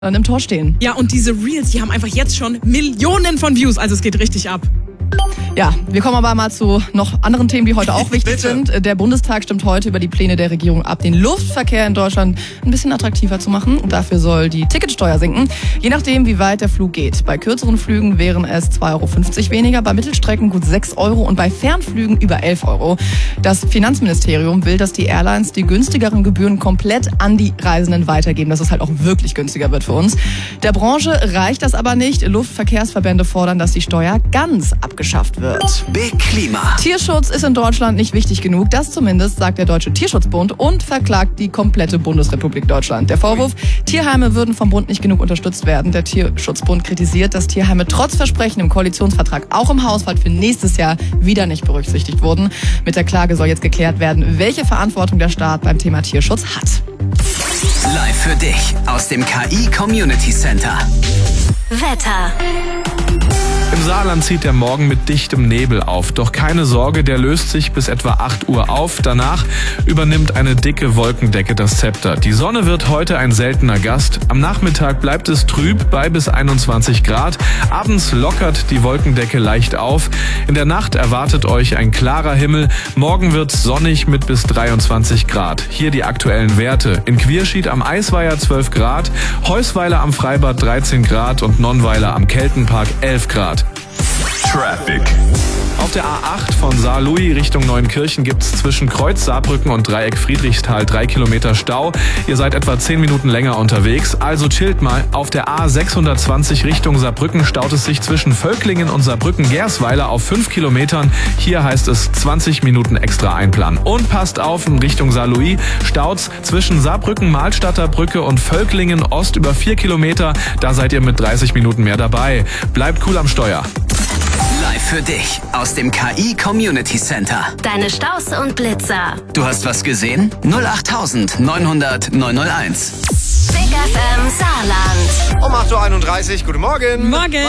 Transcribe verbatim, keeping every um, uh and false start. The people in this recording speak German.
dann im Tor stehen. Ja, und diese Reels, die haben einfach jetzt schon Millionen von Views, also es geht richtig ab. Ja, wir kommen aber mal zu noch anderen Themen, die heute auch wichtig sind. Der Bundestag stimmt heute über die Pläne der Regierung ab, den Luftverkehr in Deutschland ein bisschen attraktiver zu machen. Und dafür soll die Ticketsteuer sinken, je nachdem, wie weit der Flug geht. Bei kürzeren Flügen wären es zwei Euro fünfzig weniger, bei Mittelstrecken gut sechs Euro und bei Fernflügen über elf Euro. Das Finanzministerium will, dass die Airlines die günstigeren Gebühren komplett an die Reisenden weitergeben, dass es halt auch wirklich günstiger wird für uns. Der Branche reicht das aber nicht. Luftverkehrsverbände fordern, dass die Steuer ganz abgeschafft wird. Big Klima. Tierschutz ist in Deutschland nicht wichtig genug, das zumindest sagt der Deutsche Tierschutzbund und verklagt die komplette Bundesrepublik Deutschland. Der Vorwurf, Tierheime würden vom Bund nicht genug unterstützt werden. Der Tierschutzbund kritisiert, dass Tierheime trotz Versprechen im Koalitionsvertrag auch im Haushalt für nächstes Jahr wieder nicht berücksichtigt wurden. Mit der Klage soll jetzt geklärt werden, welche Verantwortung der Staat beim Thema Tierschutz hat. Live für dich aus dem K I Community Center. Wetter. Im Saarland zieht der Morgen mit dichtem Nebel auf. Doch keine Sorge, der löst sich bis etwa acht Uhr auf. Danach übernimmt eine dicke Wolkendecke das Zepter. Die Sonne wird heute ein seltener Gast. Am Nachmittag bleibt es trüb bei bis einundzwanzig Grad. Abends lockert die Wolkendecke leicht auf. In der Nacht erwartet euch ein klarer Himmel. Morgen wird's sonnig mit bis dreiundzwanzig Grad. Hier die aktuellen Werte. In Quierschied am Eisweiher zwölf Grad, Heusweiler am Freibad dreizehn Grad und Nonnweiler am Keltenpark elf Grad. Traffic. Auf der A acht von Saarlouis Richtung Neuenkirchen gibt's zwischen Kreuz Saarbrücken und Dreieck Friedrichsthal drei Kilometer Stau. Ihr seid etwa zehn Minuten länger unterwegs, also chillt mal. Auf der A sechshundertzwanzig Richtung Saarbrücken staut es sich zwischen Völklingen und Saarbrücken-Gersweiler auf fünf Kilometern. Hier heißt es zwanzig Minuten extra einplanen. Und passt auf, in Richtung Saarlouis staut's zwischen Saarbrücken-Mahlstadter Brücke und Völklingen Ost über vier Kilometer. Da seid ihr mit dreißig Minuten mehr dabei. Bleibt cool am Steuer. Live für dich aus dem K I Community Center. Deine Staus und Blitzer. Du hast was gesehen? null acht neunhundert neunhunderteins. Big F M Saarland. Um acht Uhr einunddreißig, guten Morgen. Morgen.